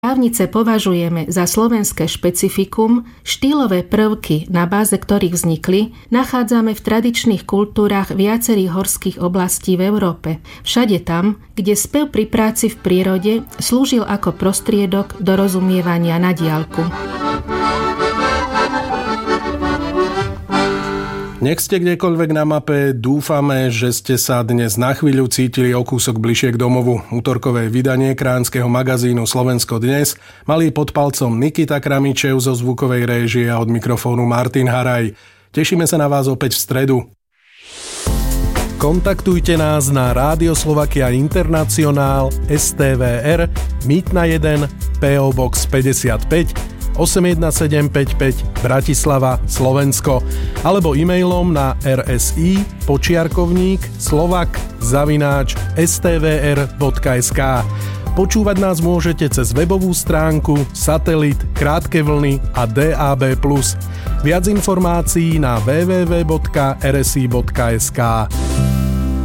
Trávnice považujeme za slovenské špecifikum, štýlové prvky, na báze ktorých vznikli, nachádzame v tradičných kultúrach viacerých horských oblastí v Európe. Všade tam, kde spev pri práci v prírode slúžil ako prostriedok dorozumievania na diaľku. Nech ste kdekoľvek na mape, dúfame, že ste sa dnes na chvíľu cítili o kúsok bližšie k domovu. Útorkové vydanie kránskeho magazínu Slovensko dnes mali pod palcom Nikita Kramičev zo zvukovej réžie a od mikrofónu Martin Haraj. Tešíme sa na vás opäť v stredu. Kontaktujte nás na Rádio Slovakia Internacionál STVR Mýtna 1 PO Box 55 81755 Bratislava, Slovensko alebo e-mailom na rsi@slovak@stvr.sk. Počúvať nás môžete cez webovú stránku, satelit, krátke vlny a DAB+. Viac informácií na www.rsi.sk.